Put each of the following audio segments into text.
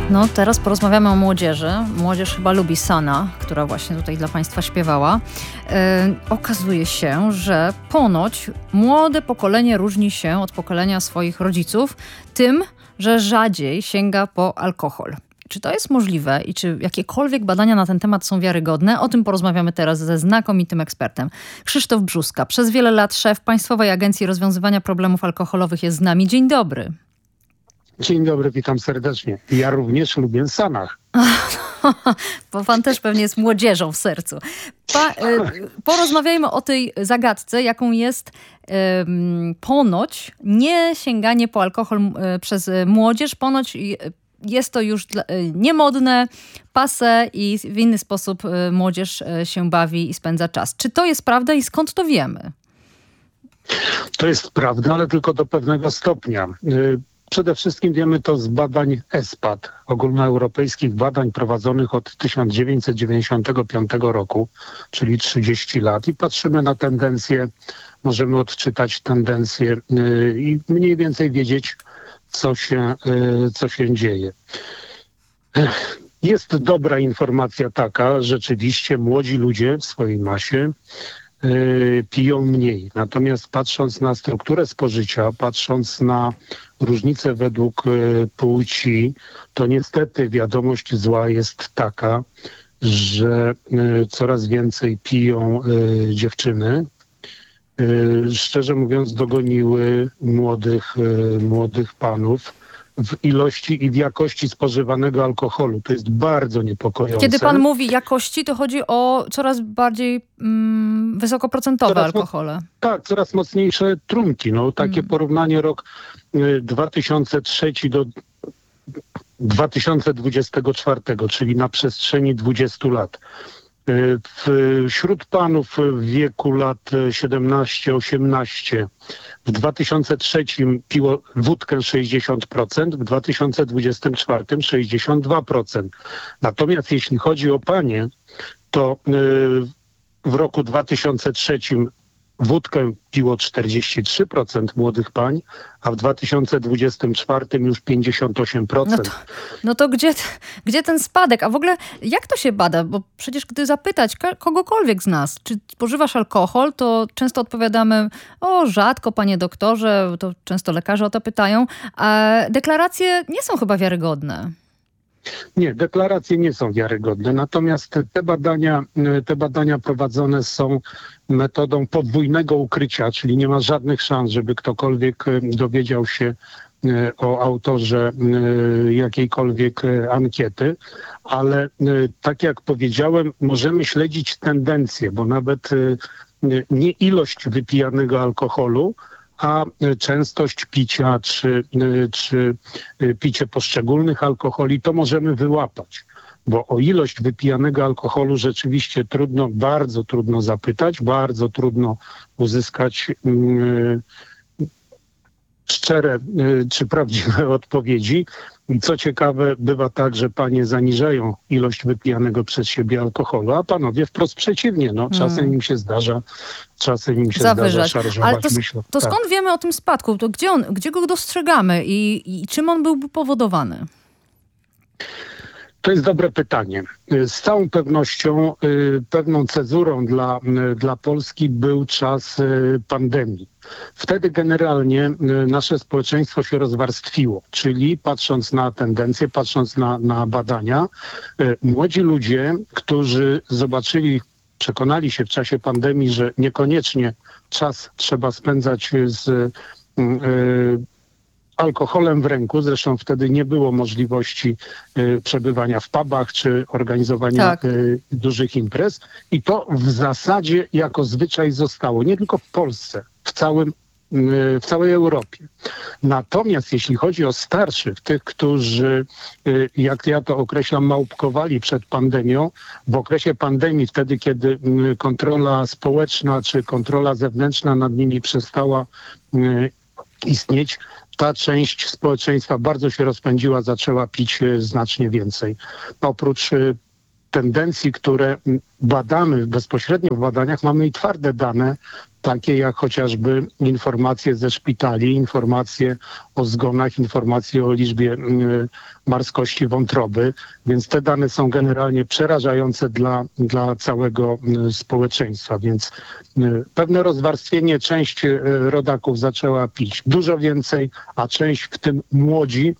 No, teraz porozmawiamy o młodzieży. Młodzież chyba lubi Sana, która właśnie tutaj dla Państwa śpiewała. Okazuje się, że ponoć młode pokolenie różni się od pokolenia swoich rodziców tym, że rzadziej sięga po alkohol. Czy to jest możliwe i czy jakiekolwiek badania na ten temat są wiarygodne? O tym porozmawiamy teraz ze znakomitym ekspertem. Krzysztof Brzóska, przez wiele lat szef Państwowej Agencji Rozwiązywania Problemów Alkoholowych jest z nami. Dzień dobry. Dzień dobry, witam serdecznie. Ja również lubię Sanach. Bo pan też pewnie jest młodzieżą w sercu. Porozmawiajmy o tej zagadce, jaką jest ponoć nie sięganie po alkohol przez młodzież. Ponoć jest to już niemodne, passé i w inny sposób młodzież się bawi i spędza czas. Czy to jest prawda i skąd to wiemy? To jest prawda, ale tylko do pewnego stopnia. Przede wszystkim wiemy to z badań ESPAD, ogólnoeuropejskich badań prowadzonych od 1995 roku, czyli 30 lat. I patrzymy na tendencje, możemy odczytać tendencje i mniej więcej wiedzieć, co się dzieje. Jest dobra informacja taka, rzeczywiście młodzi ludzie w swojej masie piją mniej. Natomiast patrząc na strukturę spożycia, patrząc na różnice według płci, to niestety wiadomość zła jest taka, że coraz więcej piją dziewczyny. Szczerze mówiąc, dogoniły młodych panów w ilości i w jakości spożywanego alkoholu. To jest bardzo niepokojące. Kiedy pan mówi jakości, to chodzi o coraz bardziej wysokoprocentowe alkohole. Tak, coraz mocniejsze trunki. No, takie porównanie rok 2003 do 2024, czyli na przestrzeni 20 lat. Wśród panów w wieku lat 17-18 w 2003 piło wódkę 60%, w 2024 62%. Natomiast jeśli chodzi o panie, to w roku 2003 wódkę piło 43% młodych pań, a w 2024 już 58%. No to gdzie ten spadek? A w ogóle jak to się bada? Bo przecież gdy zapytać kogokolwiek z nas, czy spożywasz alkohol, to często odpowiadamy, rzadko, panie doktorze, to często lekarze o to pytają, a deklaracje nie są chyba wiarygodne. Nie, deklaracje nie są wiarygodne, natomiast te badania prowadzone są metodą podwójnego ukrycia, czyli nie ma żadnych szans, żeby ktokolwiek dowiedział się o autorze jakiejkolwiek ankiety, ale tak jak powiedziałem, możemy śledzić tendencje, bo nawet nie ilość wypijanego alkoholu, a częstość picia czy picie poszczególnych alkoholi, to możemy wyłapać. Bo o ilość wypijanego alkoholu rzeczywiście bardzo trudno zapytać, bardzo trudno uzyskać szczere czy prawdziwe odpowiedzi. I co ciekawe, bywa tak, że panie zaniżają ilość wypijanego przez siebie alkoholu, a panowie wprost przeciwnie. Czasem im się zdarza szarżować. Ale to skąd wiemy o tym spadku? To gdzie go dostrzegamy i czym on byłby powodowany? To jest dobre pytanie. Z całą pewnością pewną cezurą dla Polski był czas pandemii. Wtedy generalnie nasze społeczeństwo się rozwarstwiło, czyli patrząc na tendencje, patrząc na badania, młodzi ludzie, którzy przekonali się w czasie pandemii, że niekoniecznie czas trzeba spędzać z alkoholem w ręku, zresztą wtedy nie było możliwości przebywania w pubach czy organizowania dużych imprez i to w zasadzie jako zwyczaj zostało, nie tylko w Polsce, w całej Europie. Natomiast jeśli chodzi o starszych, tych, którzy, jak ja to określam, małpkowali przed pandemią, w okresie pandemii, wtedy kiedy kontrola społeczna czy kontrola zewnętrzna nad nimi przestała istnieć, ta część społeczeństwa bardzo się rozpędziła, zaczęła pić znacznie więcej. Oprócz tendencji, które badamy bezpośrednio w badaniach, mamy i twarde dane takie jak chociażby informacje ze szpitali, informacje o zgonach, informacje o liczbie marskości wątroby, więc te dane są generalnie przerażające dla całego społeczeństwa, więc pewne rozwarstwienie, część rodaków zaczęła pić dużo więcej, a część, w tym młodzi,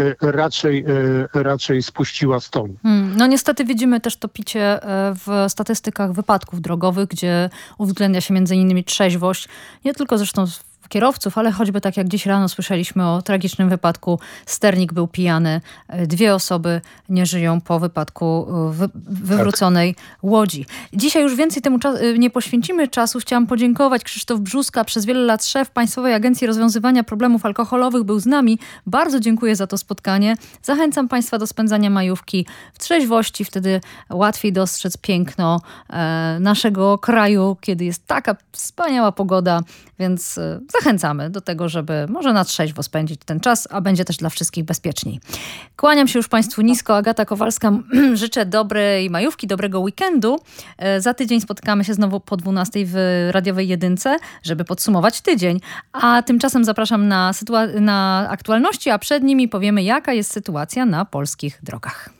raczej spuściła z tonu. No niestety widzimy też to picie w statystykach wypadków drogowych, gdzie uwzględnia się m.in. trzeźwość, nie tylko zresztą kierowców, ale choćby tak jak dziś rano słyszeliśmy o tragicznym wypadku, sternik był pijany, 2 osoby nie żyją po wypadku wywróconej łodzi. Dzisiaj już więcej temu nie poświęcimy czasu. Chciałam podziękować. Krzysztof Brzóska, przez wiele lat szef Państwowej Agencji Rozwiązywania Problemów Alkoholowych, był z nami. Bardzo dziękuję za to spotkanie. Zachęcam Państwa do spędzania majówki w trzeźwości. Wtedy łatwiej dostrzec piękno naszego kraju, kiedy jest taka wspaniała pogoda, więc zachęcamy do tego, żeby może na trzeźwo spędzić ten czas, a będzie też dla wszystkich bezpieczniej. Kłaniam się już Państwu nisko. Agata Kowalska. Życzę dobrej majówki, dobrego weekendu. Za tydzień spotykamy się znowu po 12 w Radiowej Jedynce, żeby podsumować tydzień. A tymczasem zapraszam na aktualności, a przed nimi powiemy, jaka jest sytuacja na polskich drogach.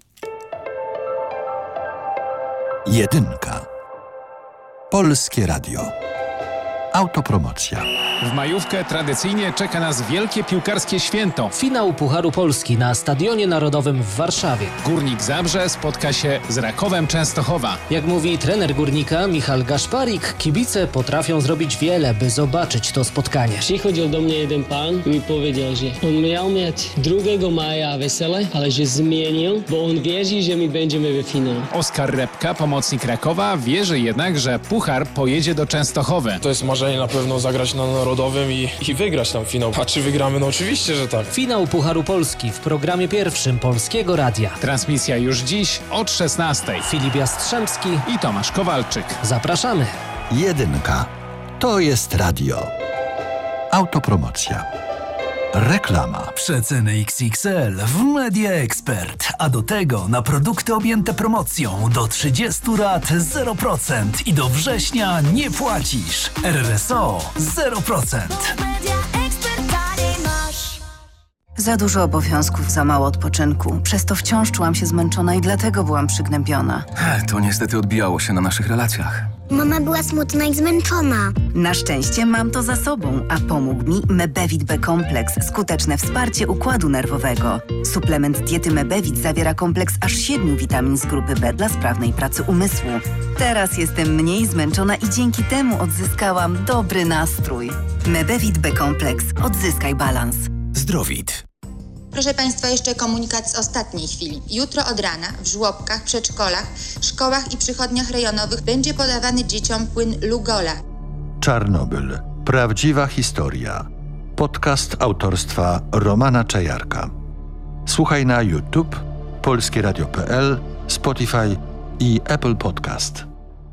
Jedynka. Polskie Radio. Autopromocja. W majówkę tradycyjnie czeka nas wielkie piłkarskie święto. Finał Pucharu Polski na Stadionie Narodowym w Warszawie. Górnik Zabrze spotka się z Rakowem Częstochowa. Jak mówi trener Górnika Michal Gaszparik, kibice potrafią zrobić wiele, by zobaczyć to spotkanie. Przychodził do mnie jeden pan i mi powiedział, że on miał mieć 2 maja wesele, ale że zmienił, bo on wierzy, że my będziemy w finale. Oskar Repka, pomocnik Rakowa, wierzy jednak, że Puchar pojedzie do Częstochowy. To jest marzenie na pewno zagrać na Narodowym i wygrać tam finał. A czy wygramy? No oczywiście, że tak. Finał Pucharu Polski w programie pierwszym Polskiego Radia. Transmisja już dziś od 16:00. Filip Jastrzębski i Tomasz Kowalczyk. Zapraszamy. Jedynka. To jest radio. Autopromocja. Reklama. Przeceny XXL w Media Expert, a do tego na produkty objęte promocją do 30 lat 0% i do września nie płacisz. RRSO 0%. Za dużo obowiązków, za mało odpoczynku. Przez to wciąż czułam się zmęczona i dlatego byłam przygnębiona. To niestety odbijało się na naszych relacjach. Mama była smutna i zmęczona. Na szczęście mam to za sobą, a pomógł mi Mebevit B-kompleks, skuteczne wsparcie układu nerwowego. Suplement diety Mebevit zawiera kompleks aż 7 witamin z grupy B dla sprawnej pracy umysłu. Teraz jestem mniej zmęczona i dzięki temu odzyskałam dobry nastrój. Mebevit B-kompleks. Odzyskaj balans. Zdrowit. Proszę Państwa, jeszcze komunikat z ostatniej chwili. Jutro od rana w żłobkach, przedszkolach, szkołach i przychodniach rejonowych będzie podawany dzieciom płyn Lugola. Czarnobyl. Prawdziwa historia. Podcast autorstwa Romana Czajarka. Słuchaj na YouTube, polskieradio.pl, Spotify i Apple Podcast.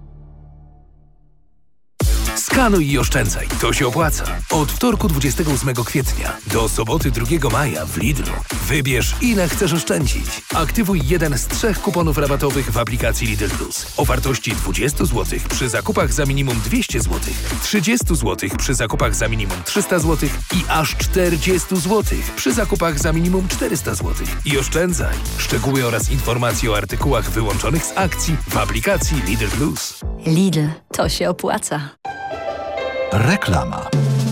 Skanuj i oszczędzaj. To się opłaca. Od wtorku 28 kwietnia do soboty 2 maja w Lidlu. Wybierz, ile chcesz oszczędzić. Aktywuj jeden z 3 kuponów rabatowych w aplikacji Lidl Plus. O wartości 20 zł przy zakupach za minimum 200 zł, 30 zł przy zakupach za minimum 300 zł i aż 40 zł przy zakupach za minimum 400 zł. I oszczędzaj. Szczegóły oraz informacje o artykułach wyłączonych z akcji w aplikacji Lidl Plus. Lidl, to się opłaca. Reklama.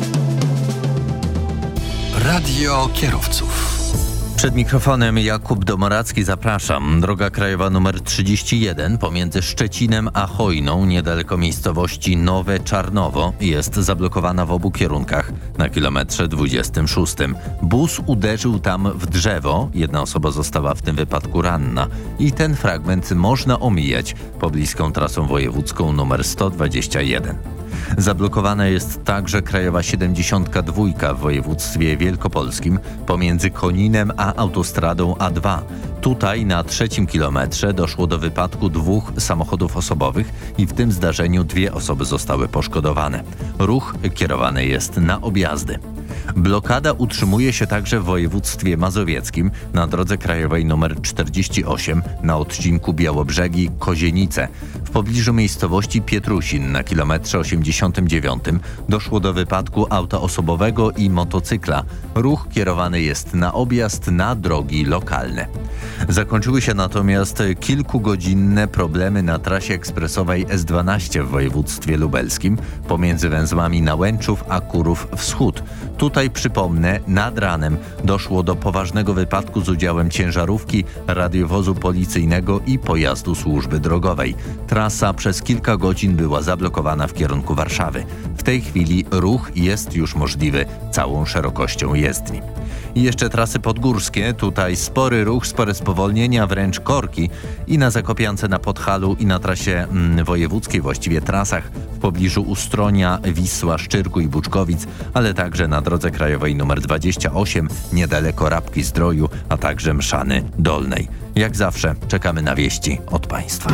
Radio kierowców. Przed mikrofonem Jakub Domoracki, zapraszam. Droga krajowa nr 31 pomiędzy Szczecinem a Chojną, niedaleko miejscowości Nowe Czarnowo, jest zablokowana w obu kierunkach na kilometrze 26. Bus uderzył tam w drzewo, 1 osoba została w tym wypadku ranna i ten fragment można omijać pobliską trasą wojewódzką nr 121. Zablokowana jest także krajowa 72 w województwie wielkopolskim pomiędzy Koninem a autostradą A2. Tutaj na 3. kilometrze doszło do wypadku 2 samochodów osobowych i w tym zdarzeniu 2 osoby zostały poszkodowane. Ruch kierowany jest na objazdy. Blokada utrzymuje się także w województwie mazowieckim na drodze krajowej nr 48 na odcinku Białobrzegi-Kozienice. W pobliżu miejscowości Pietrusin na kilometrze 89 doszło do wypadku auta osobowego i motocykla. Ruch kierowany jest na objazd na drogi lokalne. Zakończyły się natomiast kilkugodzinne problemy na trasie ekspresowej S12 w województwie lubelskim pomiędzy węzłami Nałęczów a Kurów Wschód. Tutaj, przypomnę, nad ranem doszło do poważnego wypadku z udziałem ciężarówki, radiowozu policyjnego i pojazdu służby drogowej. Trasa przez kilka godzin była zablokowana w kierunku Warszawy. W tej chwili ruch jest już możliwy całą szerokością jezdni. I jeszcze trasy podgórskie, tutaj spory ruch, spore spowolnienia, wręcz korki i na Zakopiance, na Podhalu i na trasie wojewódzkiej, właściwie trasach w pobliżu Ustronia, Wisła, Szczyrku i Buczkowic, ale także na drodze krajowej nr 28 niedaleko Rabki-Zdroju, a także Mszany Dolnej. Jak zawsze czekamy na wieści od Państwa.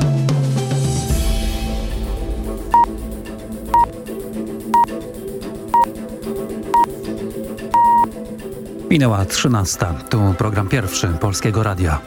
Minęła 13. Tu program pierwszy Polskiego Radia.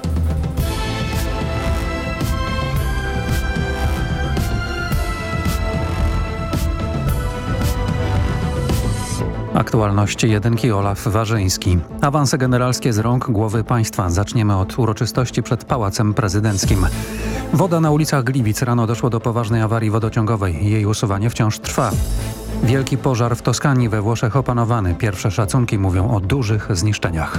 Aktualności jedynki Olaf Warzyński. Awanse generalskie z rąk głowy państwa. Zaczniemy od uroczystości przed Pałacem Prezydenckim. Woda na ulicach Gliwic. Rano doszło do poważnej awarii wodociągowej. Jej usuwanie wciąż trwa. Wielki pożar w Toskanii we Włoszech opanowany. Pierwsze szacunki mówią o dużych zniszczeniach.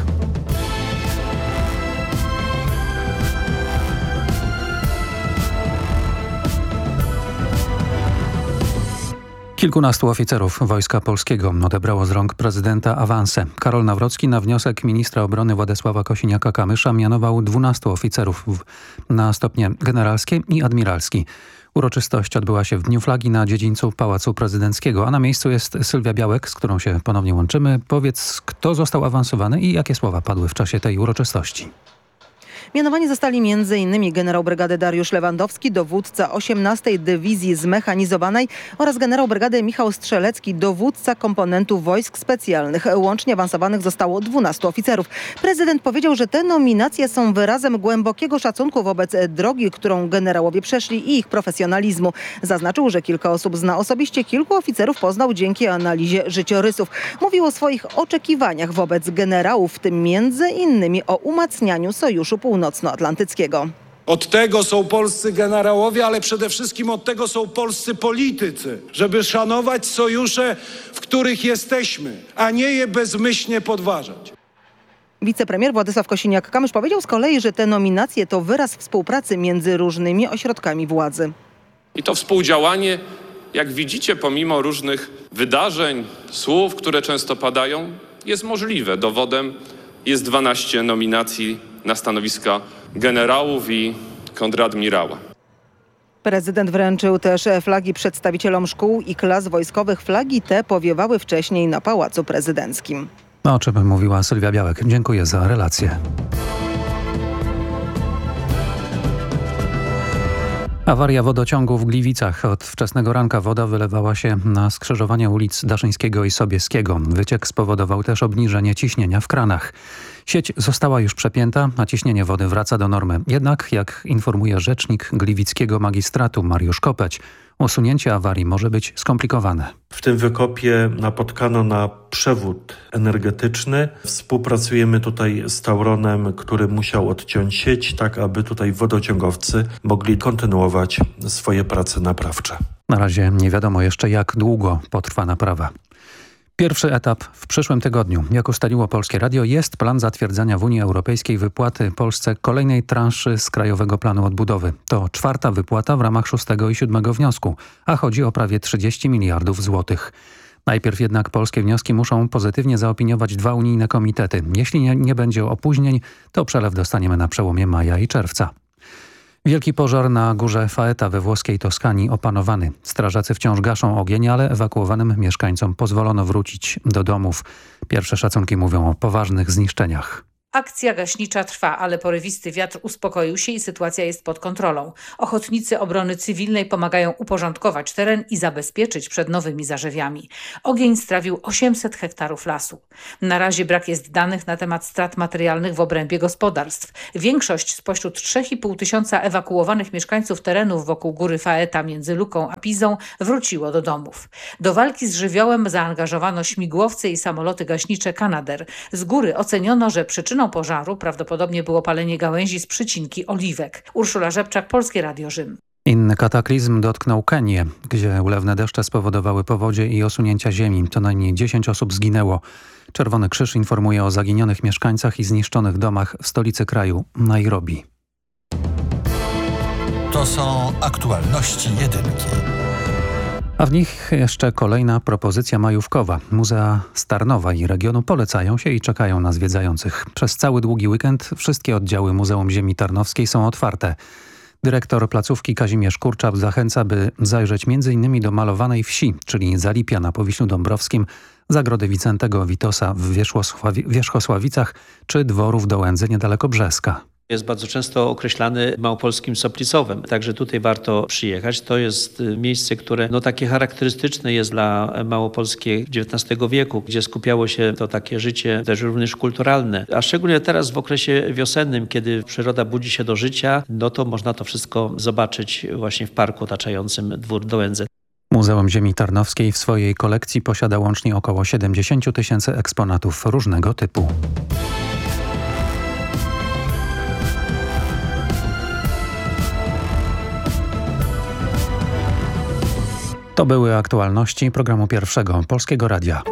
Kilkunastu oficerów Wojska Polskiego odebrało z rąk prezydenta awanse. Karol Nawrocki na wniosek ministra obrony Władysława Kosiniaka-Kamysza mianował 12 oficerów na stopnie generalskie i admiralski. Uroczystość odbyła się w Dniu Flagi na dziedzińcu Pałacu Prezydenckiego, a na miejscu jest Sylwia Białek, z którą się ponownie łączymy. Powiedz, kto został awansowany i jakie słowa padły w czasie tej uroczystości? Mianowani zostali m.in. generał brygady Dariusz Lewandowski, dowódca 18. Dywizji Zmechanizowanej oraz generał brygady Michał Strzelecki, dowódca komponentów wojsk specjalnych. Łącznie awansowanych zostało 12 oficerów. Prezydent powiedział, że te nominacje są wyrazem głębokiego szacunku wobec drogi, którą generałowie przeszli i ich profesjonalizmu. Zaznaczył, że kilka osób zna osobiście, kilku oficerów poznał dzięki analizie życiorysów. Mówił o swoich oczekiwaniach wobec generałów, w tym m.in. o umacnianiu Sojuszu Północnoatlantyckiego. Od tego są polscy generałowie, ale przede wszystkim od tego są polscy politycy, żeby szanować sojusze, w których jesteśmy, a nie je bezmyślnie podważać. Wicepremier Władysław Kosiniak-Kamysz powiedział z kolei, że te nominacje to wyraz współpracy między różnymi ośrodkami władzy. I to współdziałanie, jak widzicie, pomimo różnych wydarzeń, słów, które często padają, jest możliwe. Dowodem jest 12 nominacji na stanowiska generałów i kontradmirała. Prezydent wręczył też flagi przedstawicielom szkół i klas wojskowych. Flagi te powiewały wcześniej na Pałacu Prezydenckim. O czym mówiła Sylwia Białek. Dziękuję za relację. Awaria wodociągu w Gliwicach. Od wczesnego ranka woda wylewała się na skrzyżowanie ulic Daszyńskiego i Sobieskiego. Wyciek spowodował też obniżenie ciśnienia w kranach. Sieć została już przepięta, a ciśnienie wody wraca do normy. Jednak, jak informuje rzecznik gliwickiego magistratu Mariusz Kopeć, usunięcie awarii może być skomplikowane. W tym wykopie napotkano na przewód energetyczny. Współpracujemy tutaj z Tauronem, który musiał odciąć sieć, tak aby tutaj wodociągowcy mogli kontynuować swoje prace naprawcze. Na razie nie wiadomo jeszcze, jak długo potrwa naprawa. Pierwszy etap w przyszłym tygodniu. Jak ustaliło Polskie Radio, jest plan zatwierdzania w Unii Europejskiej wypłaty Polsce kolejnej transzy z Krajowego Planu Odbudowy. To 4. wypłata w ramach 6. i 7. wniosku, a chodzi o prawie 30 miliardów złotych. Najpierw jednak polskie wnioski muszą pozytywnie zaopiniować 2 unijne komitety. Jeśli nie będzie opóźnień, to przelew dostaniemy na przełomie maja i czerwca. Wielki pożar na górze Faeta we włoskiej Toskanii opanowany. Strażacy wciąż gaszą ogień, ale ewakuowanym mieszkańcom pozwolono wrócić do domów. Pierwsze szacunki mówią o poważnych zniszczeniach. Akcja gaśnicza trwa, ale porywisty wiatr uspokoił się i sytuacja jest pod kontrolą. Ochotnicy obrony cywilnej pomagają uporządkować teren i zabezpieczyć przed nowymi zarzewiami. Ogień strawił 800 hektarów lasu. Na razie brak jest danych na temat strat materialnych w obrębie gospodarstw. Większość spośród 3,5 tysiąca ewakuowanych mieszkańców terenów wokół góry Faeta między Luką a Pizą wróciło do domów. Do walki z żywiołem zaangażowano śmigłowce i samoloty gaśnicze Canadair. Z góry oceniono, że przyczyną pożaru prawdopodobnie było palenie gałęzi z przycinki oliwek. Urszula Rzepczak, Polskie Radio Rzym. Inny kataklizm dotknął Kenię, gdzie ulewne deszcze spowodowały powodzie i osunięcia ziemi. Co najmniej 10 osób zginęło. Czerwony Krzyż informuje o zaginionych mieszkańcach i zniszczonych domach w stolicy kraju, Nairobi. To są aktualności jedynki. A w nich jeszcze kolejna propozycja majówkowa. Muzea z Tarnowa i regionu polecają się i czekają na zwiedzających. Przez cały długi weekend wszystkie oddziały Muzeum Ziemi Tarnowskiej są otwarte. Dyrektor placówki Kazimierz Kurczak zachęca, by zajrzeć m.in. do malowanej wsi, czyli Zalipia na Powiślu Dąbrowskim, Zagrody Wicentego Witosa w Wierzchosławicach czy dworów do Łędzy niedaleko Brzeska. Jest bardzo często określany małopolskim Soplicowem, także tutaj warto przyjechać. To jest miejsce, które takie charakterystyczne jest dla Małopolski XIX wieku, gdzie skupiało się to takie życie też również kulturalne. A szczególnie teraz w okresie wiosennym, kiedy przyroda budzi się do życia, to można to wszystko zobaczyć właśnie w parku otaczającym dwór do Łędzy. Muzeum Ziemi Tarnowskiej w swojej kolekcji posiada łącznie około 70 000 eksponatów różnego typu. To były aktualności programu Pierwszego Polskiego Radia.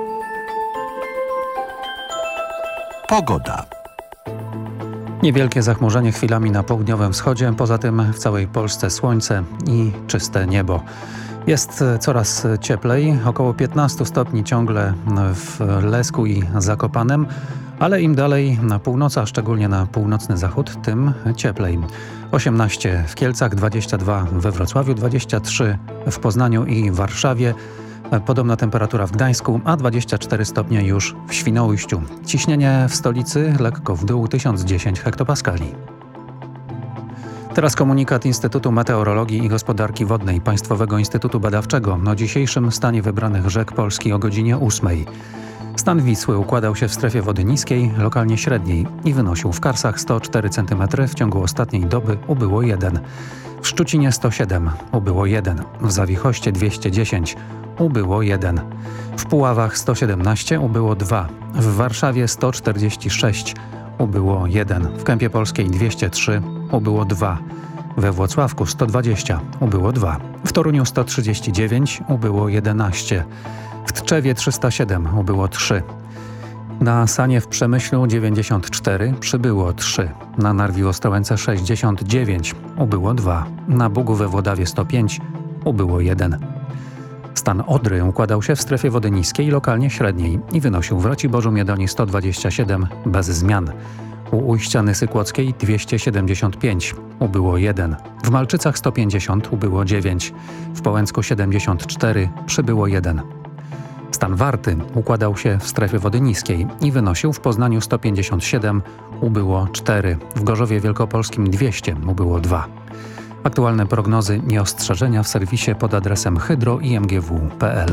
Pogoda. Niewielkie zachmurzenie chwilami na południowym wschodzie, poza tym w całej Polsce słońce i czyste niebo. Jest coraz cieplej, około 15 stopni ciągle w Lesku i Zakopanem, ale im dalej na północ, a szczególnie na północny zachód, tym cieplej. 18 w Kielcach, 22 we Wrocławiu, 23 w Poznaniu i Warszawie. Podobna temperatura w Gdańsku, a 24 stopnie już w Świnoujściu. Ciśnienie w stolicy lekko w dół, 1010 hektopaskali. Teraz komunikat Instytutu Meteorologii i Gospodarki Wodnej Państwowego Instytutu Badawczego o dzisiejszym stanie wybranych rzek Polski o godzinie 8. Stan Wisły układał się w strefie wody niskiej, lokalnie średniej i wynosił w Karsach 104 cm, w ciągu ostatniej doby ubyło 1. W Szczucinie 107, ubyło 1. W Zawichoście 210, ubyło 1. W Puławach 117, ubyło 2. W Warszawie 146, ubyło 1. W Kępie Polskiej 203, ubyło 2. We Włocławku 120, ubyło 2. W Toruniu 139, ubyło 11. W Tczewie 307, ubyło 3. Na Sanie w Przemyślu 94, przybyło 3. Na Narwi w Ostrołęce 69, ubyło 2. Na Bugu we Włodawie 105, ubyło 1. Stan Odry układał się w strefie wody niskiej, lokalnie średniej i wynosił w Raciborzu Miedonie 127 bez zmian. U ujścia Nysy Kłodzkiej 275, ubyło 1. W Malczycach 150, ubyło 9. W Połęcku 74, przybyło 1. Stan Warty układał się w strefie wody niskiej i wynosił w Poznaniu 157, ubyło 4. W Gorzowie Wielkopolskim 200, ubyło 2. Aktualne prognozy i ostrzeżenia w serwisie pod adresem hydro-imgw.pl.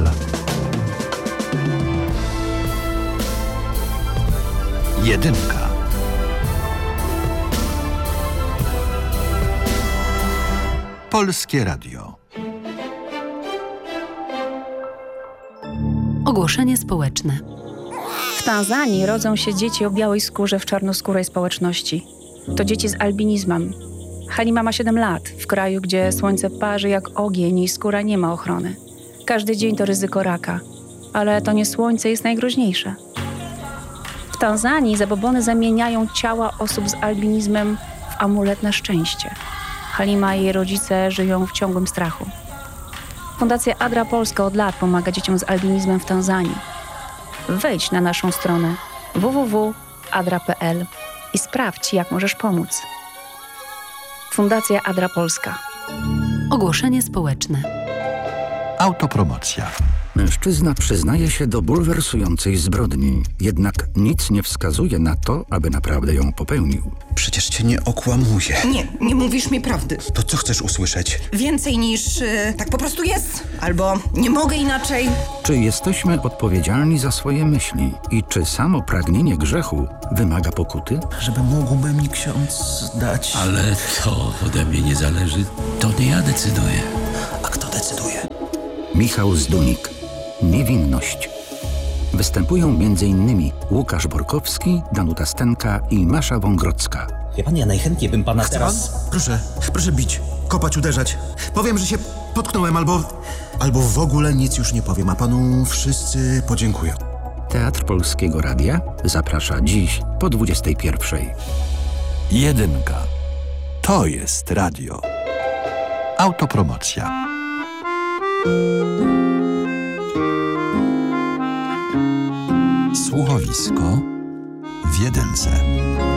Jedynka. Polskie Radio. Ogłoszenie społeczne. W Tanzanii rodzą się dzieci o białej skórze w czarnoskórej społeczności. To dzieci z albinizmem. Halima ma 7 lat, w kraju, gdzie słońce parzy jak ogień i skóra nie ma ochrony. Każdy dzień to ryzyko raka, ale to nie słońce jest najgroźniejsze. W Tanzanii zabobony zamieniają ciała osób z albinizmem w amulet na szczęście. Halima i jej rodzice żyją w ciągłym strachu. Fundacja Adra Polska od lat pomaga dzieciom z albinizmem w Tanzanii. Wejdź na naszą stronę www.adra.pl i sprawdź, jak możesz pomóc. Fundacja Adra Polska. Ogłoszenie społeczne. Autopromocja. Mężczyzna przyznaje się do bulwersującej zbrodni, jednak nic nie wskazuje na to, aby naprawdę ją popełnił. Przecież cię nie okłamuję. Nie mówisz mi prawdy. To co chcesz usłyszeć? Więcej niż tak po prostu jest, albo nie mogę inaczej. Czy jesteśmy odpowiedzialni za swoje myśli i czy samo pragnienie grzechu wymaga pokuty? Żeby mógłby mi ksiądz dać... Ale to ode mnie nie zależy, to nie ja decyduję. A kto decyduje? Michał Zdunik. Niewinność. Występują m.in. Łukasz Borkowski, Danuta Stenka i Masza Wągrodzka. Wie pan, ja najchętniej bym pana teraz... Proszę bić, kopać, uderzać. Powiem, że się potknąłem albo w ogóle nic już nie powiem, a panu wszyscy podziękują. Teatr Polskiego Radia zaprasza dziś po 21:00. Jedynka. To jest radio. Autopromocja. Słuchowisko w jedynce.